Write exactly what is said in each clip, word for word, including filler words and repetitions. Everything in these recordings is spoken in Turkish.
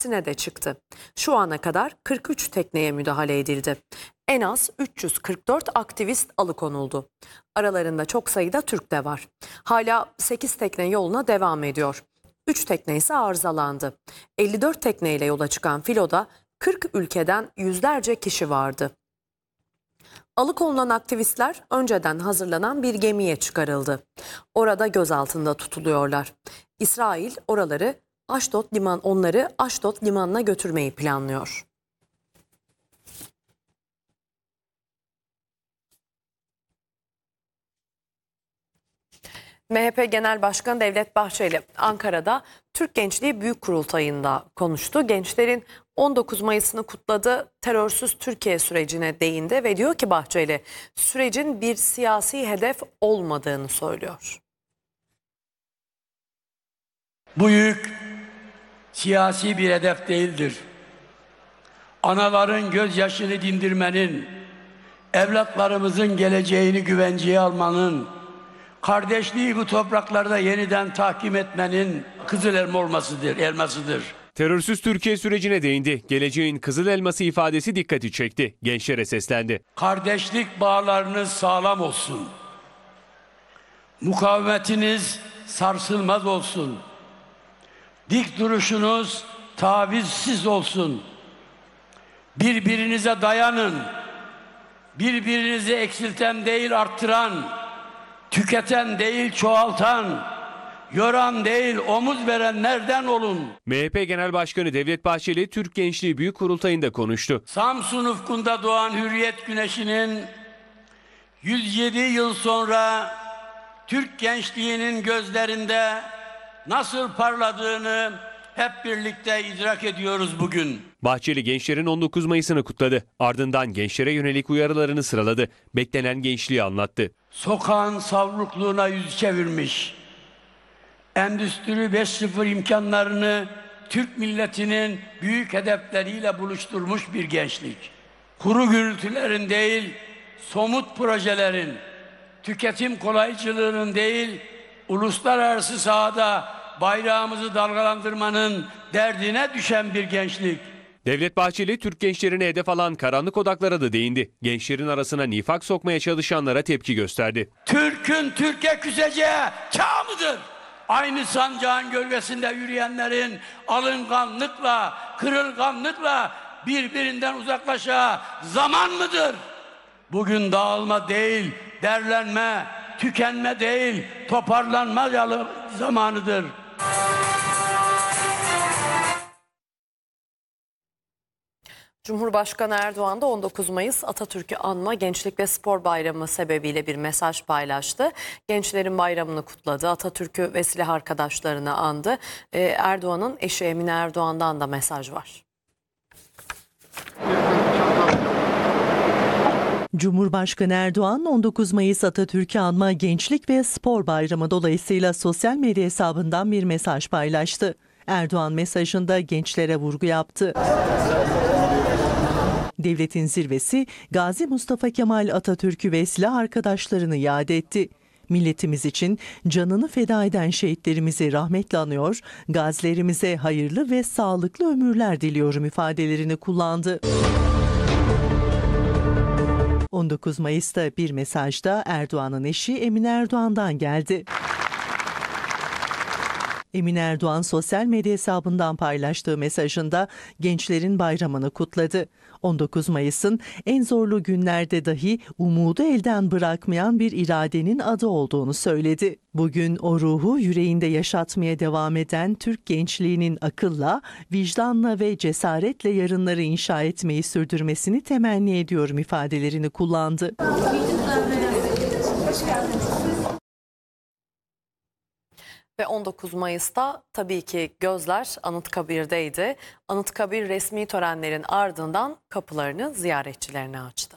sine de çıktı. Şu ana kadar kırk üç tekneye müdahale edildi. En az üç yüz kırk dört aktivist alıkonuldu. Aralarında çok sayıda Türk de var. Hala sekiz tekne yoluna devam ediyor. üç tekne ise arızalandı. elli dört tekneyle yola çıkan filoda kırk ülkeden yüzlerce kişi vardı. Alıkonulan aktivistler önceden hazırlanan bir gemiye çıkarıldı. Orada gözaltında tutuluyorlar. İsrail oraları Aşdod liman onları Aşdod limanına götürmeyi planlıyor. M H P Genel Başkanı Devlet Bahçeli Ankara'da Türk Gençliği Büyük Kurultayı'nda konuştu. Gençlerin on dokuz Mayıs'ını kutladı, terörsüz Türkiye sürecine değindi ve diyor ki Bahçeli, sürecin bir siyasi hedef olmadığını söylüyor. Bu yük siyasi bir hedef değildir. Anaların gözyaşını dindirmenin, evlatlarımızın geleceğini güvenceye almanın, kardeşliği bu topraklarda yeniden tahkim etmenin kızıl elma olmasıdır, elmasıdır. Terörsüz Türkiye sürecine değindi. Geleceğin kızıl elması ifadesi dikkati çekti. Gençlere seslendi. Kardeşlik bağlarınız sağlam olsun. Mukavemetiniz sarsılmaz olsun. Dik duruşunuz tavizsiz olsun. Birbirinize dayanın. Birbirinizi eksilten değil arttıran, tüketen değil çoğaltan, yoran değil omuz verenlerden olun. M H P Genel Başkanı Devlet Bahçeli Türk Gençliği Büyük Kurultayı'nda konuştu. Samsun ufkunda doğan hürriyet güneşinin yüz yedi yıl sonra Türk gençliğinin gözlerinde nasıl parladığını hep birlikte idrak ediyoruz bugün. Bahçeli gençlerin on dokuz Mayıs'ını kutladı. Ardından gençlere yönelik uyarılarını sıraladı. Beklenen gençliği anlattı. Sokağın savrukluğuna yüz çevirmiş, Endüstri beş nokta sıfır imkanlarını Türk milletinin büyük hedefleriyle buluşturmuş bir gençlik. Kuru gürültülerin değil, somut projelerin, tüketim kolaycılığının değil, uluslararası sahada bayrağımızı dalgalandırmanın derdine düşen bir gençlik. Devlet Bahçeli Türk gençlerine hedef alan karanlık odaklara da değindi. Gençlerin arasına nifak sokmaya çalışanlara tepki gösterdi. Türk'ün Türkiye küseceği çağ mıdır? Aynı sancağın gölgesinde yürüyenlerin alınganlıkla, kırılganlıkla birbirinden uzaklaşacağı zaman mıdır? Bugün dağılma değil, derlenme, tükenme değil, toparlanma zamanıdır. Cumhurbaşkanı Erdoğan da on dokuz Mayıs Atatürk'ü anma Gençlik ve Spor Bayramı sebebiyle bir mesaj paylaştı. Gençlerin bayramını kutladı. Atatürk'ü ve silah arkadaşlarını andı. Ee, Erdoğan'ın eşi Emine Erdoğan'dan da mesaj var. Cumhurbaşkanı Erdoğan on dokuz Mayıs Atatürk'ü anma Gençlik ve Spor Bayramı dolayısıyla sosyal medya hesabından bir mesaj paylaştı. Erdoğan mesajında gençlere vurgu yaptı. Devletin zirvesi Gazi Mustafa Kemal Atatürk'ü ve silah arkadaşlarını yad etti. Milletimiz için canını feda eden şehitlerimizi rahmetle anıyor, gazilerimize hayırlı ve sağlıklı ömürler diliyorum ifadelerini kullandı. on dokuz Mayıs'ta bir mesajda Erdoğan'ın eşi Emine Erdoğan'dan geldi. Emine Erdoğan sosyal medya hesabından paylaştığı mesajında gençlerin bayramını kutladı. on dokuz Mayıs'ın en zorlu günlerde dahi umudu elden bırakmayan bir iradenin adı olduğunu söyledi. Bugün o ruhu yüreğinde yaşatmaya devam eden Türk gençliğinin akılla, vicdanla ve cesaretle yarınları inşa etmeyi sürdürmesini temenni ediyorum ifadelerini kullandı. Ve on dokuz Mayıs'ta tabii ki gözler Anıtkabir'deydi. Anıtkabir resmi törenlerin ardından kapılarını ziyaretçilerine açtı.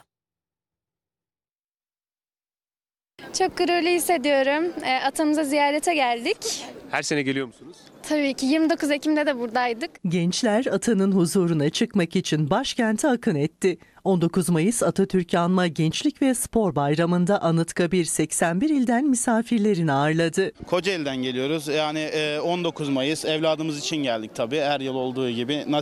Çok gururlu hissediyorum. Atamıza ziyarete geldik. Her sene geliyor musunuz? Tabii ki yirmi dokuz Ekim'de de buradaydık. Gençler atanın huzuruna çıkmak için başkente akın etti. on dokuz Mayıs Atatürk'ü anma Gençlik ve Spor Bayramı'nda Anıtkabir seksen bir ilden misafirlerini ağırladı. Kocaeli'den geliyoruz. Yani on dokuz Mayıs evladımız için geldik tabii. Her yıl olduğu gibi.